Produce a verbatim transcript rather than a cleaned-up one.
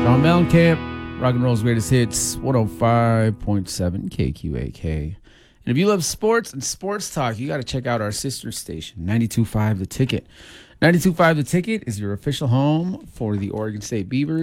John Mellencamp, Rock and Roll's Greatest Hits, one oh five point seven K Q A K. And if you love sports and sports talk, you got to check out our sister station, ninety-two point five The Ticket. ninety-two point five The Ticket is your official home for the Oregon State Beavers.